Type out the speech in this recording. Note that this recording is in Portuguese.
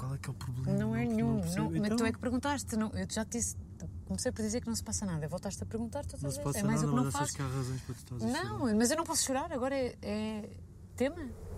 qual é que é o problema? Não é nenhum. percebo. Mas Então, tu é que perguntaste. Não, eu já te disse. Comecei por dizer que não se passa nada. Voltaste a perguntar todas não as se vezes. passa É mais nada, o que não mas achas faço. que há razões para tu estás a chorar? Não, mas eu não posso chorar. Agora é tema.